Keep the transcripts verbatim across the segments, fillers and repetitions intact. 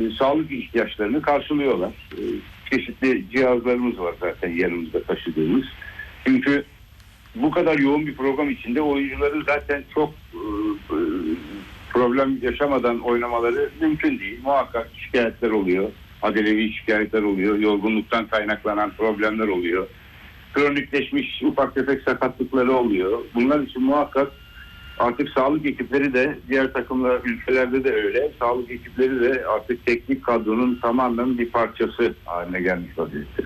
sağlık ihtiyaçlarını karşılıyorlar. E, çeşitli cihazlarımız var zaten yanımızda taşıdığımız. Çünkü bu kadar yoğun bir program içinde oyuncuların zaten çok e, e, problem yaşamadan oynamaları mümkün değil. Muhakkak şikayetler oluyor. Adelevi şikayetler oluyor. Yorgunluktan kaynaklanan problemler oluyor. Kronikleşmiş ufak tefek sakatlıkları oluyor. Bunlar için muhakkak artık sağlık ekipleri de diğer takımlar ülkelerde de öyle. Sağlık ekipleri de artık teknik kadronun tamamen bir parçası haline gelmiş vaziyette.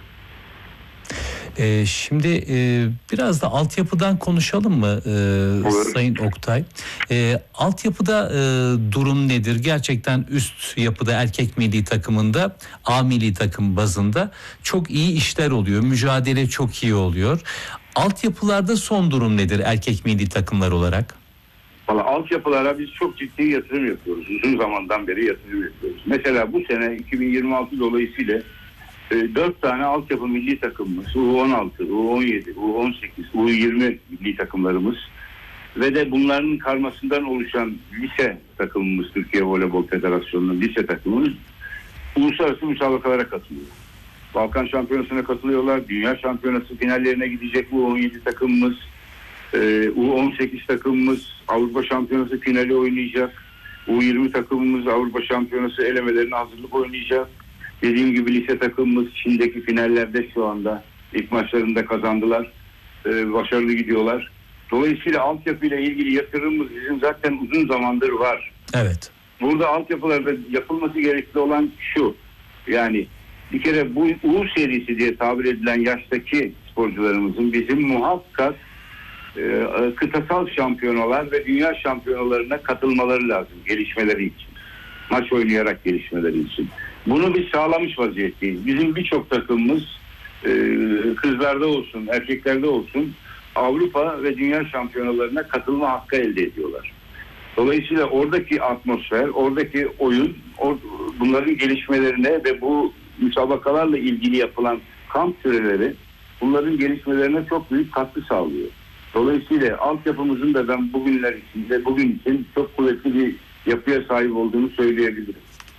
Ee, şimdi e, biraz da altyapıdan konuşalım mı e, Sayın Oktay? E, altyapıda e, durum nedir? Gerçekten üst yapıda erkek milli takımında, A milli takım bazında çok iyi işler oluyor. Mücadele çok iyi oluyor. Altyapılarda son durum nedir erkek milli takımlar olarak? Valla altyapılara biz çok ciddi yatırım yapıyoruz. Uzun zamandan beri yatırım yapıyoruz. Mesela bu sene iki bin yirmi altı dolayısıyla dört tane altyapı milli takımımız, U on altı, U on yedi, U on sekiz, U yirmi milli takımlarımız ve de bunların karmasından oluşan lise takımımız, Türkiye Voleybol Federasyonu'nun lise takımımız uluslararası müsabakalara katılıyor. Balkan Şampiyonası'na katılıyorlar, Dünya Şampiyonası finallerine gidecek U on yedi takımımız, U on sekiz takımımız Avrupa Şampiyonası finali oynayacak, U yirmi takımımız Avrupa Şampiyonası elemelerine hazırlık oynayacak. Dediğim gibi lise takımımız Çin'deki finallerde şu anda ilk maçlarında kazandılar. Ee, başarılı gidiyorlar. Dolayısıyla altyapıyla ilgili yatırımımız bizim zaten uzun zamandır var. Evet. Burada altyapılarda yapılması gerekli olan şu. Yani bir kere bu U serisi diye tabir edilen yaştaki sporcularımızın bizim muhakkak e, kıtasal şampiyonalar ve dünya şampiyonalarına katılmaları lazım. Gelişmeleri için. Maç oynayarak gelişmeleri için. Bunu biz sağlamış vaziyetteyiz. Bizim birçok takımımız e, kızlarda olsun, erkeklerde olsun Avrupa ve dünya şampiyonalarına katılma hakkı elde ediyorlar. Dolayısıyla oradaki atmosfer, oradaki oyun, or, bunların gelişmelerine ve bu müsabakalarla ilgili yapılan kamp süreleri bunların gelişmelerine çok büyük katkı sağlıyor. Dolayısıyla altyapımızın da ben bugünler için ve bugün için çok kuvvetli bir yapıya sahip olduğunu söyleyebilirim.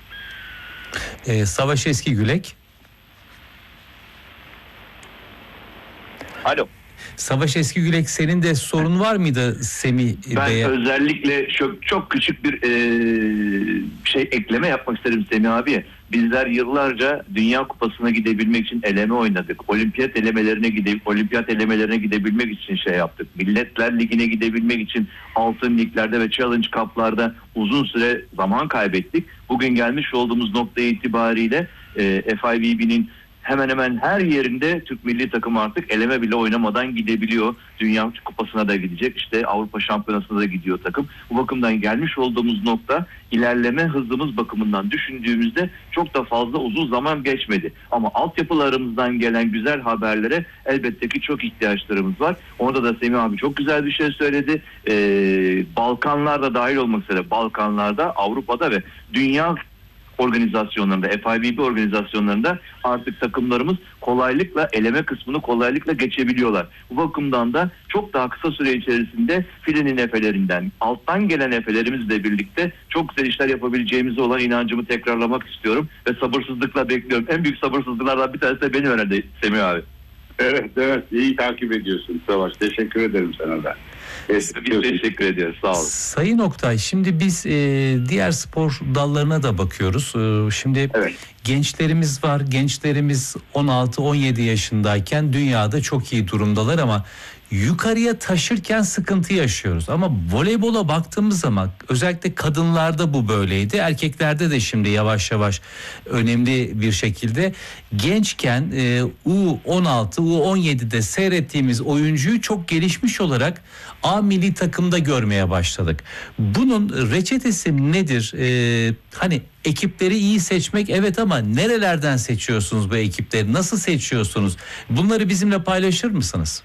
Ee, Savaş Eskigülek. Alo. Savaş Eskigülek, senin de sorun var mıydı Semih Ben Bey'e? özellikle çok, çok küçük bir e, şey ekleme yapmak isterim Semih abi. Bizler yıllarca Dünya Kupası'na gidebilmek için eleme oynadık. Olimpiyat elemelerine gidip olimpiyat elemelerine gidebilmek için şey yaptık. Milletler Ligi'ne gidebilmek için altın liglerde ve Challenge Cup'larda uzun süre zaman kaybettik. Bugün gelmiş olduğumuz nokta itibariyle e, F I V B'nin hemen hemen her yerinde Türk milli takımı artık eleme bile oynamadan gidebiliyor. Dünya Kupası'na da gidecek. İşte Avrupa Şampiyonası'na da gidiyor takım. Bu bakımdan gelmiş olduğumuz nokta ilerleme hızımız bakımından düşündüğümüzde çok da fazla uzun zaman geçmedi. Ama altyapılarımızdan gelen güzel haberlere elbette ki çok ihtiyaçlarımız var. Orada da Semih abi çok güzel bir şey söyledi. Ee, Balkanlarda dahil olmak üzere Balkanlarda, Avrupa'da ve dünya organizasyonlarında, F I V B organizasyonlarında artık takımlarımız kolaylıkla eleme kısmını kolaylıkla geçebiliyorlar. Bu bakımdan da çok daha kısa süre içerisinde filenin efelerinden, alttan gelen efelerimizle birlikte çok güzel işler yapabileceğimize olan inancımı tekrarlamak istiyorum ve sabırsızlıkla bekliyorum. En büyük sabırsızlıklardan bir tanesi de benim herhalde Semih abi. Evet, evet. İyi takip ediyorsun Savaş. Teşekkür ederim sana da. Biz teşekkür ediyoruz. Sağ olun. Sayın Oktay, şimdi biz e, diğer spor dallarına da bakıyoruz. E, şimdi evet. gençlerimiz var. Gençlerimiz on altı on yedi yaşındayken dünyada çok iyi durumdalar ama yukarıya taşırken sıkıntı yaşıyoruz. Ama voleybola baktığımız zaman özellikle kadınlarda bu böyleydi. Erkeklerde de şimdi yavaş yavaş önemli bir şekilde gençken e, U on altı U on yedide seyrettiğimiz oyuncuyu çok gelişmiş olarak A milli takımda görmeye başladık. Bunun reçetesi nedir? E, hani ekipleri iyi seçmek, evet, ama nerelerden seçiyorsunuz bu ekipleri? Nasıl seçiyorsunuz? Bunları bizimle paylaşır mısınız?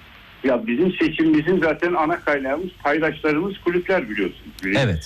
Ya bizim seçimimizin zaten ana kaynağımız paydaşlarımız kulüpler, biliyorsunuz. Evet.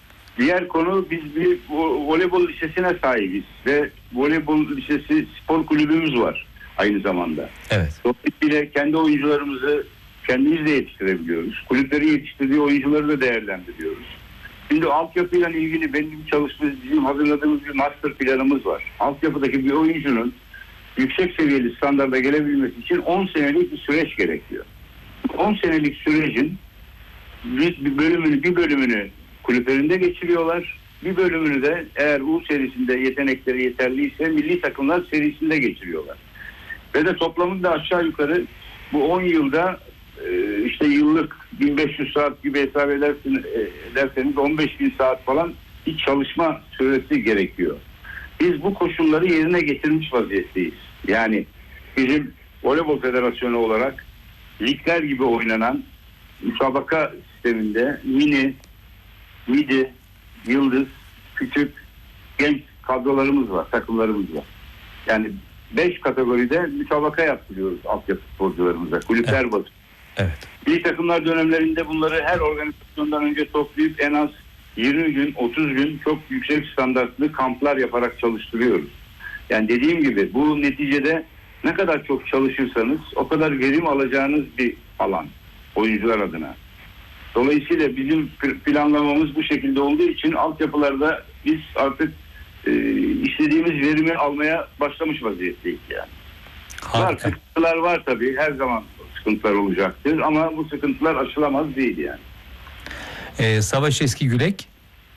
Diğer konu, biz bir voleybol lisesine sahibiz ve voleybol lisesi spor kulübümüz var aynı zamanda. Evet. Dolayısıyla kendi oyuncularımızı kendimiz de yetiştirebiliyoruz. Kulüplerin yetiştirdiği oyuncuları da değerlendiriyoruz. Şimdi altyapıyla ilgili benim çalıştığımız, bizim hazırladığımız bir master planımız var. Altyapıdaki bir oyuncunun yüksek seviyeli standarda gelebilmesi için on senelik bir süreç gerekiyor. on senelik sürecin bir bölümünü bir bölümünü kulüplerinde geçiriyorlar. Bir bölümünü de eğer U serisinde yetenekleri yeterliyse milli takımlar serisinde geçiriyorlar. Ve de toplamında aşağı yukarı bu on yılda işte yıllık bin beş yüz saat gibi hesap ederseniz on beş bin saat falan bir çalışma süresi gerekiyor. Biz bu koşulları yerine getirmiş vaziyetteyiz. Yani bizim Voleybol Federasyonu olarak ligler gibi oynanan müsabaka sisteminde mini, midi, yıldız, küçük, genç kadrolarımız var, takımlarımız var. Yani beş kategoride müsabaka yaptırıyoruz altyapı sporcularımıza. Kulüpler evet. basın. Evet. Milli takımlar dönemlerinde bunları her organizasyondan önce toplayıp en az yirmi gün, otuz gün çok yüksek standartlı kamplar yaparak çalıştırıyoruz. Yani dediğim gibi bu neticede ne kadar çok çalışırsanız o kadar verim alacağınız bir alan oyuncular adına. Dolayısıyla bizim planlamamız bu şekilde olduğu için altyapılarda biz artık e, istediğimiz verimi almaya başlamış vaziyetteyiz yani. Var, sıkıntılar var tabii, her zaman sıkıntılar olacaktır ama bu sıkıntılar aşılamaz değil yani. Ee, Savaş Eskigülek.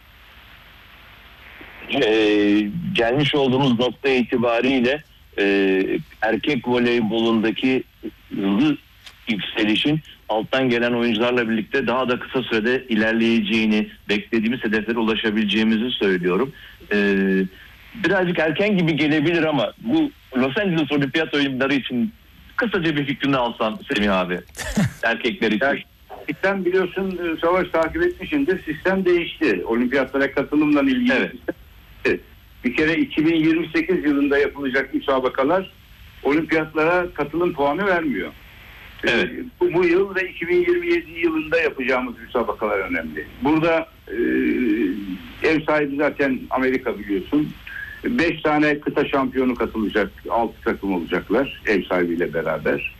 Ee, gelmiş olduğumuz nokta itibariyle e, erkek voleybolundaki hızlı yükselişin alttan gelen oyuncularla birlikte daha da kısa sürede ilerleyeceğini, beklediğimiz hedeflere ulaşabileceğimizi söylüyorum. Ee, birazcık erken gibi gelebilir ama bu Los Angeles Olimpiyat Oyunları için kısaca bir fikrini alsam Semih abi. Erkekler için. Yani, sistem biliyorsun, Savaş takip etmişindir. Sistem değişti. Olimpiyatlara katılımla ilgili. Evet. Evet. Bir kere iki bin yirmi sekiz yılında yapılacak müsabakalar olimpiyatlara katılım puanı vermiyor. Evet. Bu, bu yıl ve iki bin yirmi yedi yılında yapacağımız müsabakalar önemli. Burada e, ev sahibi zaten Amerika biliyorsun. Beş tane kıta şampiyonu katılacak. Altı takım olacaklar ev sahibiyle beraber.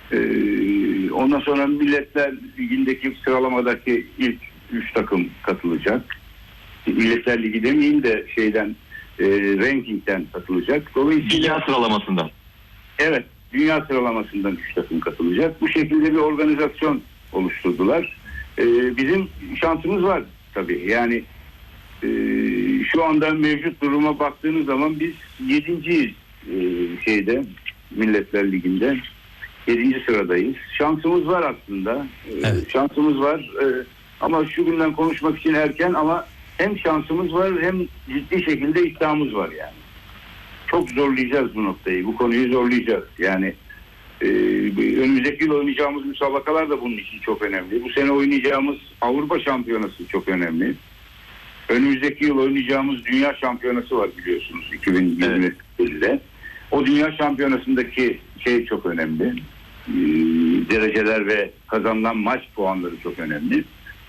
Ee, ondan sonra Milletler Ligi'ndeki sıralamadaki ilk üç takım katılacak. Milletler Ligi demeyeyim de şeyden e, rankingden katılacak. Dolayısıyla dünya sıralamasından. Evet, dünya sıralamasından üç takım katılacak. Bu şekilde bir organizasyon oluşturdular. Ee, bizim şansımız var tabii. Yani e, şu anda mevcut duruma baktığınız zaman biz yedinciyiz e, şeyde Milletler Ligi'nde. Yedinci sıradayız. Şansımız var aslında. Evet. Şansımız var. Ee, ama şu günden konuşmak için erken ama hem şansımız var hem ciddi şekilde iddiamız var yani. Çok zorlayacağız bu noktayı. Bu konuyu zorlayacağız. Yani e, önümüzdeki yıl oynayacağımız müsabakalar da bunun için çok önemli. Bu sene oynayacağımız Avrupa Şampiyonası çok önemli. Önümüzdeki yıl oynayacağımız Dünya Şampiyonası var biliyorsunuz iki bin yirmi birde. Evet. O Dünya Şampiyonası'ndaki şey çok önemli. Ee, dereceler ve kazanılan maç puanları çok önemli.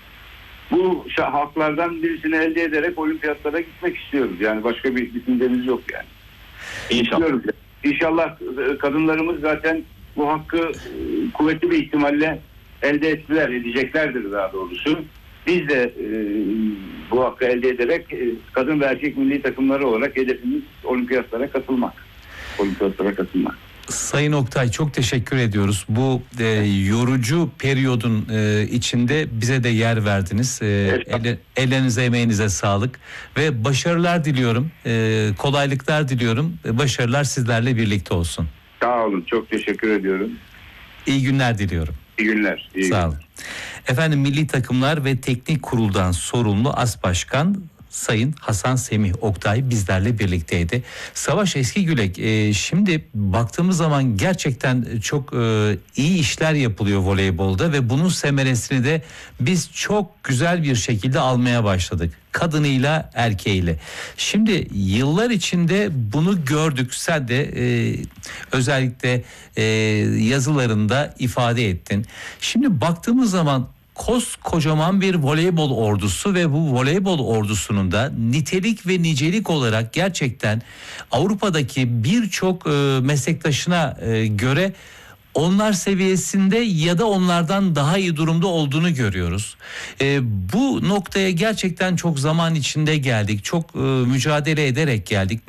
Bu haklardan birisini elde ederek olimpiyatlara gitmek istiyoruz. Yani başka bir düşüncemiz yok yani. İnşallah. İnşallah kadınlarımız zaten bu hakkı kuvvetli bir ihtimalle elde ettiler, edeceklerdir daha doğrusu. Biz de e, bu hakkı elde ederek e, kadın ve erkek milli takımları olarak hedefimiz olimpiyatlara katılmak. Olimpiyatlara katılmak. Sayın Oktay, çok teşekkür ediyoruz. Bu e, yorucu periyodun e, içinde bize de yer verdiniz. E, ele, ellerinize, emeğinize sağlık ve başarılar diliyorum. E, kolaylıklar diliyorum. E, başarılar sizlerle birlikte olsun. Sağ olun. Çok teşekkür ediyorum. İyi günler diliyorum. İyi günler. İyi Sağ günler. olun. Efendim, Milli Takımlar ve Teknik Kurul'dan sorumlu As Başkan Sayın Hasan Semih Oktay bizlerle birlikteydi. Savaş Eskigülek, e, şimdi baktığımız zaman gerçekten çok e, iyi işler yapılıyor voleybolda ve bunun semeresini de biz çok güzel bir şekilde almaya başladık. Kadınıyla, erkeğiyle. Şimdi yıllar içinde bunu gördük. Sen de e, özellikle e, yazılarında ifade ettin. Şimdi baktığımız zaman koskocaman bir voleybol ordusu ve bu voleybol ordusunun da nitelik ve nicelik olarak gerçekten Avrupa'daki birçok e, meslektaşına e, göre onlar seviyesinde ya da onlardan daha iyi durumda olduğunu görüyoruz. E, bu noktaya gerçekten çok zaman içinde geldik. Çok e, mücadele ederek geldik.